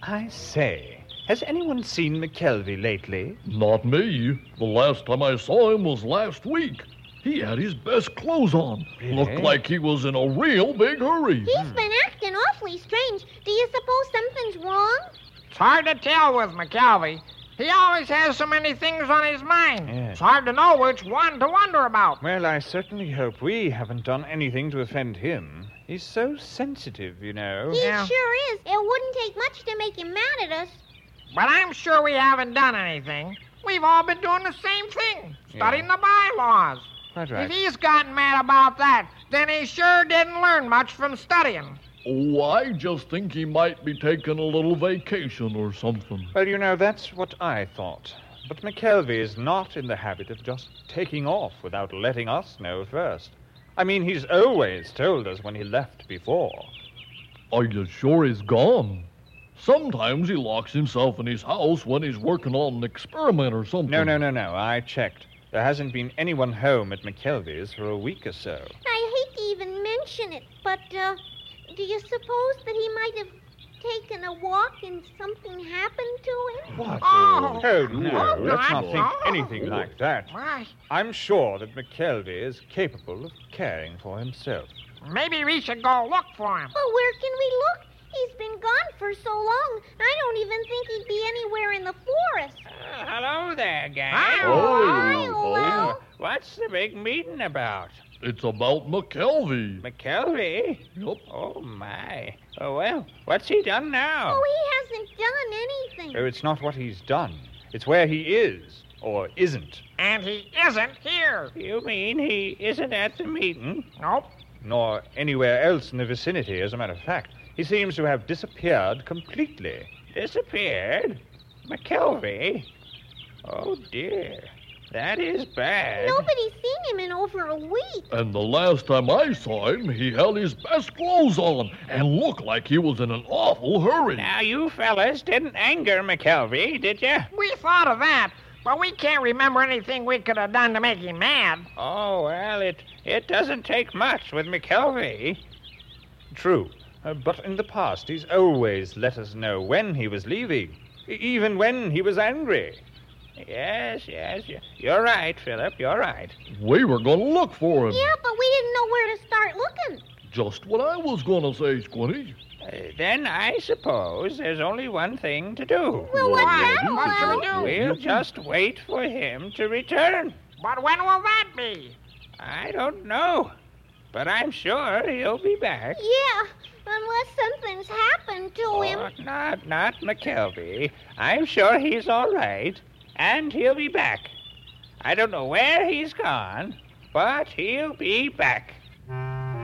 I say, has anyone seen McKelvey lately? Not me. The last time I saw him was last week. He had his best clothes on. Really? Looked like he was in a real big hurry. He's been acting awfully strange. Do you suppose something's wrong? It's hard to tell with McKelvey. He always has so many things on his mind. Yes. It's hard to know which one to wonder about. Well, I certainly hope we haven't done anything to offend him. He's so sensitive, you know. He Yeah. sure is. It wouldn't take much to make him mad at us. But I'm sure we haven't done anything. We've all been doing the same thing, studying the bylaws. Quite right. If he's gotten mad about that, then he sure didn't learn much from studying. Oh, I just think he might be taking a little vacation or something. Well, you know, that's what I thought. But McKelvey is not in the habit of just taking off without letting us know first. I mean, he's always told us when he left before. Are you sure he's gone? Sometimes he locks himself in his house when he's working on an experiment or something. No. I checked. There hasn't been anyone home at McKelvey's for a week or so. I hate to even mention it, but, do you suppose that he might have taken a walk and something happened to him? What? Oh. No, let's not think no. anything like that. Why, I'm sure that McKelvey is capable of caring for himself. maybe we should go look for him. But where can we look? He's been gone for so long, I don't even think he'd be anywhere in the forest. Hello there, gang. Hi. Hi, Lowell. What's the big meeting about? It's about McKelvey. McKelvey? Yep. Oh, my. Oh, well, what's he done now? Oh, he hasn't done anything. Oh, it's not what he's done. It's where he is, or isn't. And he isn't here. You mean he isn't at the meeting? Nope. Nor anywhere else in the vicinity, as a matter of fact. He seems to have disappeared completely. Disappeared? McKelvey? Oh, dear. That is bad. Nobody's seen him in over a week. And the last time I saw him, he had his best clothes on and looked like he was in an awful hurry. Now, you fellas didn't anger McKelvey, did you? We thought of that, but we can't remember anything we could have done to make him mad. Oh, well, it doesn't take much with McKelvey. True. But in the past, he's always let us know when he was leaving, even when he was angry. Yes. You're right, Philip, you're right. We were going to look for him. Yeah, but we didn't know where to start looking. Just what I was going to say, Squinty. Then I suppose there's only one thing to do. Well, what's that, What should Lowell? we do? We'll just wait for him to return. But when will that be? I don't know, but I'm sure he'll be back. Yeah, unless something's happened to him. Oh, not McKelvey. I'm sure he's all right, and he'll be back. I don't know where he's gone, but he'll be back.